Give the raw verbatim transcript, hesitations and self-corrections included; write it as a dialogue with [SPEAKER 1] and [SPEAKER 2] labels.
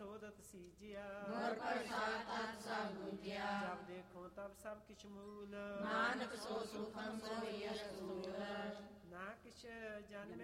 [SPEAKER 1] ਸੋਧਤ ਸੀਜਿਆ
[SPEAKER 2] ਗੁਰ ਪ੍ਰਸਾਦ ਤਤ ਸਭ ਬੁਝਿਆ
[SPEAKER 1] ਜਬ ਦੇਖੋ ਤਬ ਸਭ ਕਿਛ ਮੂਲ
[SPEAKER 2] ਨਾਨਕ ਸੋ ਸੁਖਮ ਸੋਈ ਅਸਤੂਲ
[SPEAKER 1] ਨਾ ਕਿਛ ਜਨਮ